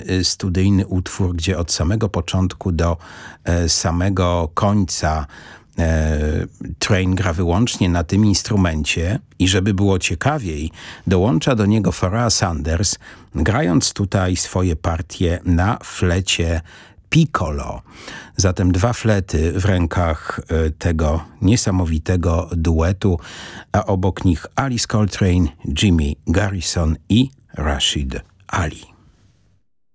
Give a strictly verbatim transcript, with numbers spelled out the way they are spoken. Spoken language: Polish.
studyjny utwór, gdzie od samego początku do samego końca Train gra wyłącznie na tym instrumencie i żeby było ciekawiej, dołącza do niego Pharoah Sanders, grając tutaj swoje partie na flecie piccolo. Zatem dwa flety w rękach tego niesamowitego duetu, a obok nich Alice Coltrane, Jimmy Garrison i Rashid Ali.